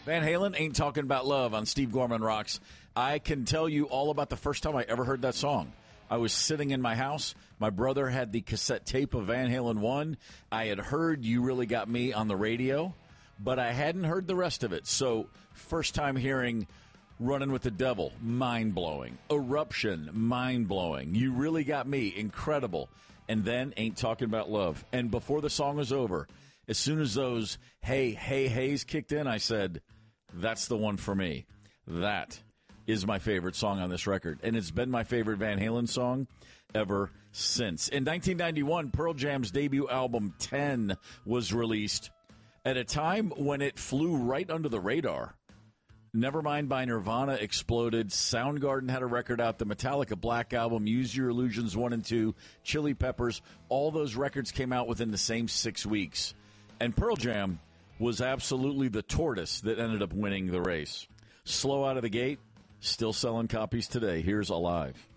Van Halen, Ain't Talking About Love on Steve Gorman Rocks. I can tell you all about the first time I ever heard that song. I was sitting in my house. My brother had the cassette tape of Van Halen 1. I had heard You Really Got Me on the radio, but I hadn't heard the rest of it. So first time hearing Running with the Devil, mind-blowing. Eruption, mind-blowing. You Really Got Me, incredible. And then Ain't Talking About Love. And before the song was over, as soon as those hey, hey, heys kicked in, I said, that's the one for me. That is my favorite song on this record. And it's been my favorite Van Halen song ever since. In 1991, Pearl Jam's debut album 10 was released at a time when it flew right under the radar. Nevermind by Nirvana exploded. Soundgarden had a record out. The Metallica Black Album, Use Your Illusions 1 and 2, Chili Peppers, all those records came out within the same 6 weeks. And Pearl Jam was absolutely the tortoise that ended up winning the race. Slow out of the gate, still selling copies today. Here's Alive.